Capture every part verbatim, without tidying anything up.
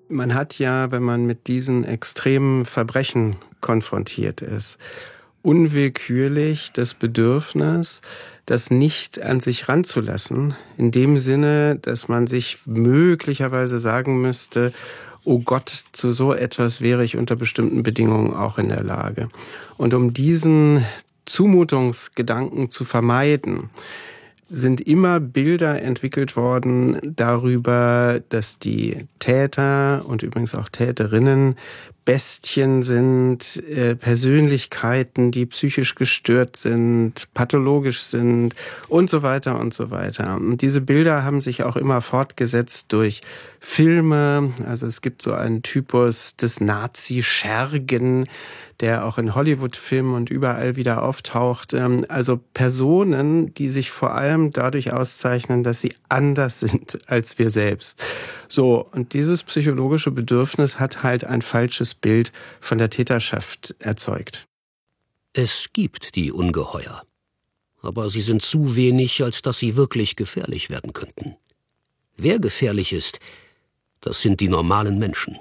Man hat ja, wenn man mit diesen extremen Verbrechen konfrontiert ist, unwillkürlich das Bedürfnis, das nicht an sich ranzulassen, in dem Sinne, dass man sich möglicherweise sagen müsste, oh Gott, zu so etwas wäre ich unter bestimmten Bedingungen auch in der Lage. Und um diesen Zumutungsgedanken zu vermeiden, sind immer Bilder entwickelt worden darüber, dass die Täter und übrigens auch Täterinnen Bestien sind, äh, Persönlichkeiten, die psychisch gestört sind, pathologisch sind und so weiter und so weiter. Und diese Bilder haben sich auch immer fortgesetzt durch Filme. Also es gibt so einen Typus des Nazi-Schergen, der auch in Hollywood-Filmen und überall wieder auftaucht. Also Personen, die sich vor allem dadurch auszeichnen, dass sie anders sind als wir selbst. So, und dieses psychologische Bedürfnis hat halt ein falsches Bild von der Täterschaft erzeugt. Es gibt die Ungeheuer, aber sie sind zu wenig, als dass sie wirklich gefährlich werden könnten. Wer gefährlich ist, das sind die normalen Menschen.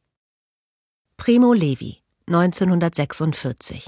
Primo Levi, neunzehnhundertsechsundvierzig.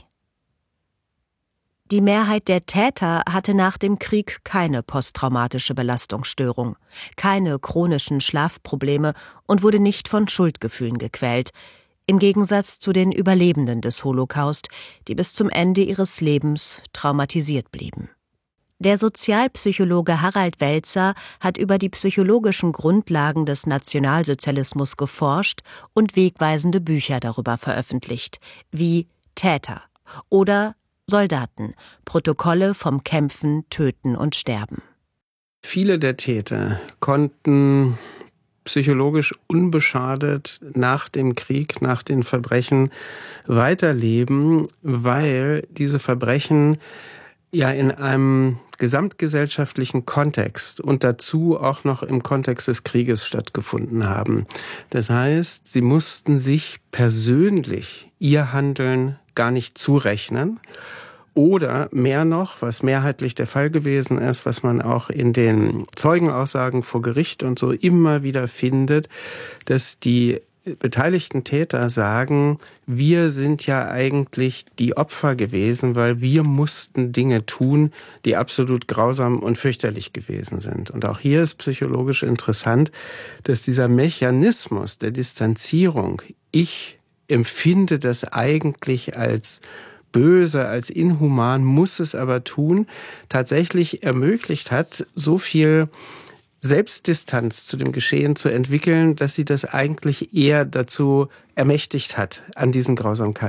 Die Mehrheit der Täter hatte nach dem Krieg keine posttraumatische Belastungsstörung, keine chronischen Schlafprobleme und wurde nicht von Schuldgefühlen gequält, im Gegensatz zu den Überlebenden des Holocaust, die bis zum Ende ihres Lebens traumatisiert blieben. Der Sozialpsychologe Harald Welzer hat über die psychologischen Grundlagen des Nationalsozialismus geforscht und wegweisende Bücher darüber veröffentlicht, wie Täter oder Soldaten, Protokolle vom Kämpfen, Töten und Sterben. Viele der Täter konnten psychologisch unbeschadet nach dem Krieg, nach den Verbrechen weiterleben, weil diese Verbrechen ja in einem gesamtgesellschaftlichen Kontext und dazu auch noch im Kontext des Krieges stattgefunden haben. Das heißt, sie mussten sich persönlich ihr Handeln gar nicht zurechnen. Oder mehr noch, was mehrheitlich der Fall gewesen ist, was man auch in den Zeugenaussagen vor Gericht und so immer wieder findet, dass die beteiligten Täter sagen, wir sind ja eigentlich die Opfer gewesen, weil wir mussten Dinge tun, die absolut grausam und fürchterlich gewesen sind. Und auch hier ist psychologisch interessant, dass dieser Mechanismus der Distanzierung, ich empfinde das eigentlich als böse, als inhuman, muss es aber tun, tatsächlich ermöglicht hat, so viel Selbstdistanz zu dem Geschehen zu entwickeln, dass sie das eigentlich eher dazu ermächtigt hat, an diesen Grausamkeiten